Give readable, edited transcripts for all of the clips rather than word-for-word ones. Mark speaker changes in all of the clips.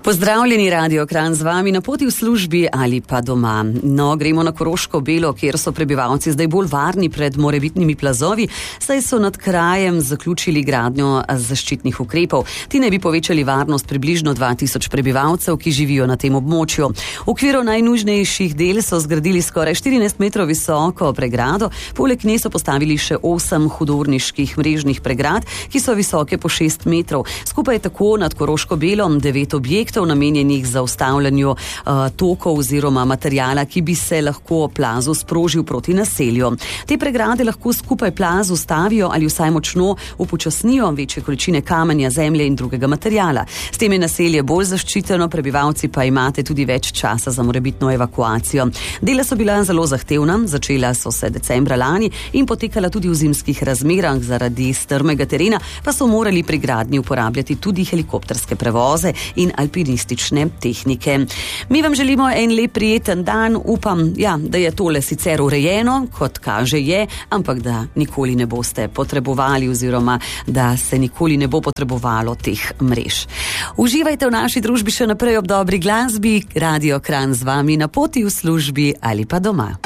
Speaker 1: Pozdravljeni, Radio Kranj, z vami na poti v službi ali pa doma. No, gremo na Koroško Belo, kjer so prebivalci zdaj bolj varni pred morebitnimi plazovi, saj so nad krajem zaključili gradnjo zaščitnih ukrepov. Ti naj bi povečali varnost približno 2000 prebivalcev, ki živijo na tem območju. V okviru najnužnejših del so zgradili skoraj 14 metrov visoko pregrado, poleg nje so postavili še 8 hudourniških mrežnih pregrad, ki so visoke po 6 metrov. Skupaj tako nad Koroško Belo 9 objektov namenjenih za ustavljanju tokov oziroma materijala, ki bi se lahko plazu sprožil proti naselju. Te pregrade lahko skupaj plaz ustavijo ali vsaj močno upočasnijo večje količine kamenja, zemlje in drugega materijala. S tem je naselje bolj zaščiteno, prebivalci pa imate tudi več časa za morebitno evakuacijo. Dela so bila zelo zahtevna, začela so se decembra lani in potekala tudi v zimskih razmerah. Zaradi strmega terena pa so morali pri gradnji uporabljati tudi helikopterske prevoze in alpinistične tehnike. Mi vam želimo en lep prijeten dan, upam, da je tole sicer urejeno, kot kaže je, ampak da nikoli ne boste potrebovali oziroma da se nikoli ne bo potrebovalo teh mrež. Uživajte v naši družbi še naprej ob dobri glasbi. Radio Kranj z vami na poti v službi ali pa doma.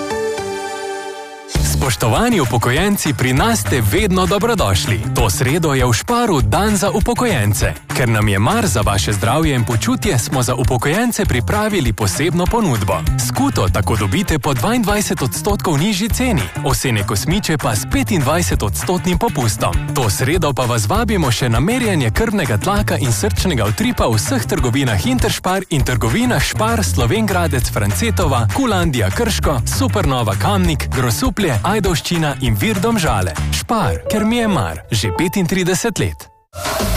Speaker 2: Spoštovani upokojenci, pri nas ste vedno dobrodošli. To sredo je v Šparu dan za upokojence. Ker nam je mar za vaše zdravje in počutje, smo za upokojence pripravili posebno ponudbo. Skuto tako dobite po 22% nižji ceni, osene kosmiče pa s 25% popustom. To sredo pa vas vabimo še na merjenje krvnega tlaka in srčnega utripa v vseh trgovinah Interšpar in trgovinah Špar, Slovengradec, Francetova, Kulandija Krško, Supernova Kamnik, Grosuplje, Ajdovščina in Vir Domžale. Špar, ker mi je mar, že 35 let.